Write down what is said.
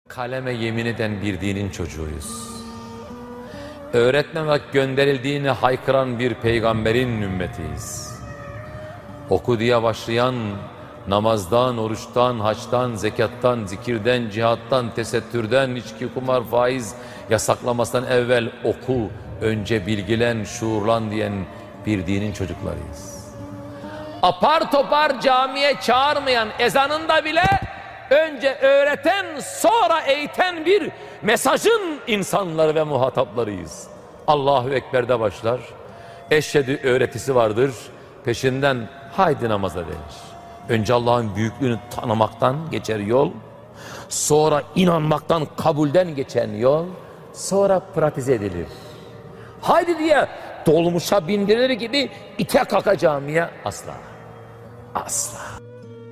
Kaleme yemin eden bir dinin çocuğuyuz. Öğretmemek gönderildiğini haykıran bir peygamberin ümmetiyiz. Oku diye başlayan namazdan, oruçtan, haçtan, zekattan, zikirden, cihattan, tesettürden, içki, kumar, faiz yasaklamasından evvel oku, önce bilgilen, şuurlan diyen bir dinin çocuklarıyız. Apar topar camiye çağırmayan, ezanında bile önce öğreten, sonra eğiten bir mesajın insanları ve muhataplarıyız. Allahu Ekber'de başlar, eşhedü öğretisi vardır, peşinden haydi namaza denir. Önce Allah'ın büyüklüğünü tanımaktan geçer yol, sonra inanmaktan, kabulden geçen yol, sonra pratize edilir. Haydi diye dolmuşa bindirilir gibi ite kaka camiye asla. Asla.